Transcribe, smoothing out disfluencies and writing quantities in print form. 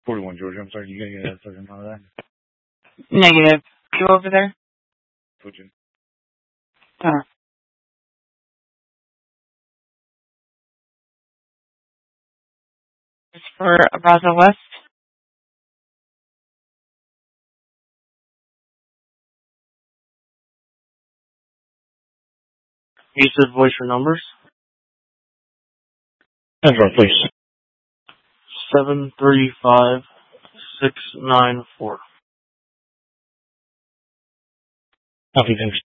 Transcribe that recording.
41 Georgia. I'm sorry. You gotta get that second out of that. Negative. You over there? Switching. It's for Raza West. You said voice for numbers? That's right, please. 735694. Copy, thanks.